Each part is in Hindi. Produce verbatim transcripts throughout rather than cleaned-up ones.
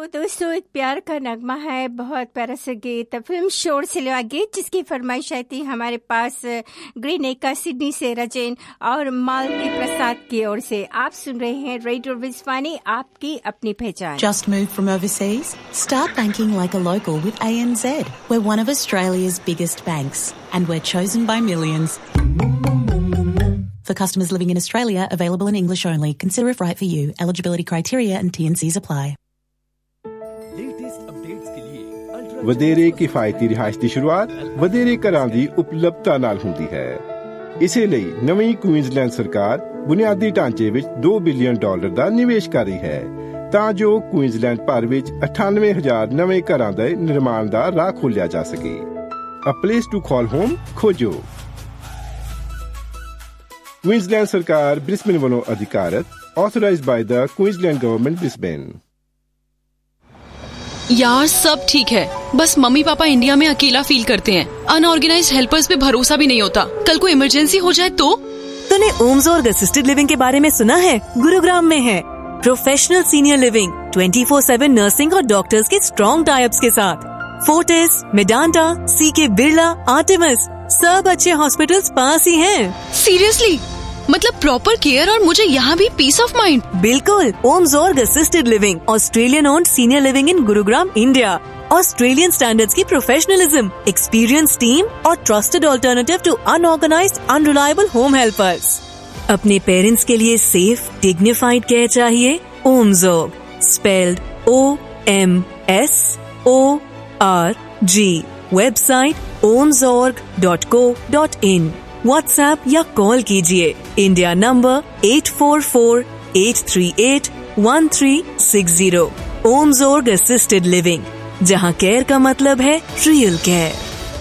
दोस्तों, एक प्यार का नगमा है, बहुत प्यारा सा गीत, फिल्म शोर से लिया गीत, जिसकी फरमाइश आई थी हमारे पास ग्रीन एका सिडनी से रजन और मालती प्रसाद की ओर से। आप सुन रहे हैं रेडियो विस्वानी, आपकी अपनी पहचान। Just moved from overseas? Start banking like a local with A N Z. We're one of Australia's biggest banks and we're chosen by millions. For customers living in Australia, available in English only. Consider if right for you. Eligibility criteria and T and C's apply. ਵਧੇਰੇ ਕਿਫਾਇਤੀ ਰਿਹਾਇਸ਼ ਦੀ ਸ਼ੁਰੂਆਤ ਵਧੇਰੇ ਘਰਾਂ ਦੀ ਉਪਲਬਧਤਾ ਨਾਲ ਹੁੰਦੀ ਹੈ। ਇਸੇ ਲਈ ਨਵੀਂ ਕੁਈਨਜ਼ਲੈਂਡ ਸਰਕਾਰ ਬੁਨਿਆਦੀ ਢਾਂਚੇ ਵਿੱਚ ਦੋ ਬਿਲੀਅਨ ਡਾਲਰ ਦਾ ਨਿਵੇਸ਼ ਕਰ ਰਹੀ ਹੈ, ਤਾਂ ਜੋ ਕੁਈਨਜ਼ਲੈਂਡ ਭਰ ਵਿੱਚ ਅਠਾਨਵੇਂ ਹਜ਼ਾਰ ਨਵੇਂ ਘਰਾਂ ਦੇ ਨਿਰਮਾਣ ਦਾ ਰਾਹ ਖੋਲ੍ਹਿਆ ਜਾ ਸਕੇ। A place to call home ਖੋਜੋ। ਕੁਈਨਜ਼ਲੈਂਡ ਸਰਕਾਰ ਬ੍ਰਿਸਬੇਨ ਵੱਲੋਂ ਅਧਿਕਾਰਤ, authorized by the Queensland Government Brisbane। यार सब ठीक है, बस मम्मी पापा इंडिया में अकेला फील करते हैं। अनऑर्गेनाइज्ड हेल्पर्स पे भरोसा भी नहीं होता, कल को इमरजेंसी हो जाए तो। तूने ओम्सोर्ग असिस्टेड लिविंग के बारे में सुना है? गुरुग्राम में है professional senior living, twenty four seven nursing और डॉक्टर्स के स्ट्रॉन्ग टाइप्स के साथ। फोर्टिस, मेडांटा, सी के बिरला, आर्टेमिस, सब अच्छे हॉस्पिटल्स पास ही हैं। सीरियसली? मतलब प्रॉपर केयर और मुझे यहाँ भी पीस ऑफ माइंड। बिल्कुल। ओम्सोर्ग assisted living, Australian owned senior living in Gurugram, India. Australian standards की प्रोफेशनलिज्म, एक्सपीरियंस टीम और trusted alternative to unorganised unreliable home helpers. अपने पेरेंट्स के लिए सेफ डिग्निफाइड केयर चाहिए? ओम्सोर्ग, spelled O M S O R G. Website ओम्सोर्ग dot co dot in. WhatsApp या कॉल कीजिए India number eight four four eight three eight one three six zero. ओम्सोर्ग assisted living, जहां केयर का मतलब है रियल केयर।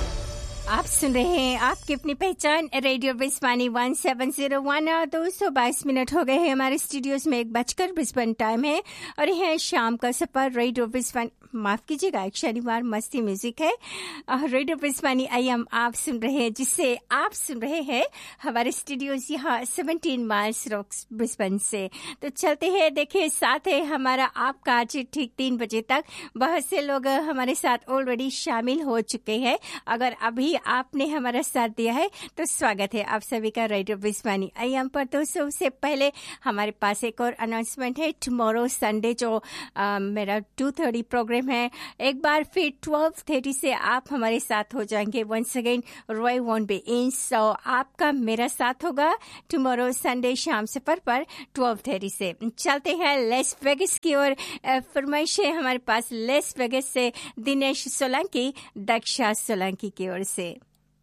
आप सुन रहे हैं आपकी अपनी पहचान radio विस्वानी one seven zero one. दो सौ बाईस मिनट हो गए हैं हमारे स्टूडियोज में, एक बजकर ब्रिस्बेन टाइम है और यह है शाम का सफर रेडियो विस्वानी। माफ कीजिएगा, एक शनिवार मस्ती म्यूजिक है। रेडियो विस्वानी आई एम आप सुन रहे हैं, जिससे आप सुन रहे हैं हमारे स्टूडियोज यहाँ सेवनटीन माइल्स रॉक्स ब्रिस्बेन से। तो चलते हैं, देखिए साथ है हमारा आपका आज ठीक तीन बजे तक। बहुत से लोग हमारे साथ ऑलरेडी शामिल हो चुके हैं। अगर अभी आपने हमारा साथ दिया है तो स्वागत है आप सभी का रेडियो विस्वानी आई एम पर। तो सबसे पहले हमारे पास एक और अनाउंसमेंट है। टुमारो संडे जो आ, मेरा टू थर्टी प्रोग्राम है, एक बार फिर ट्वेल्व थर्टी से आप हमारे साथ हो जाएंगे। Once again Roy won't be in, सो आपका मेरा साथ होगा टुमारो संडे शाम सफर पर ट्वेल्व थर्टी से। चलते हैं लेस वेगस की ओर। फरमाइश है हमारे पास लेस वेगस से दिनेश सोलंकी, दक्षा सोलंकी की ओर से।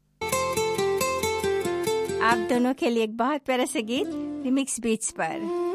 आप दोनों के लिए एक बहुत प्यारा सा गीत रिमिक्स बीट्स पर।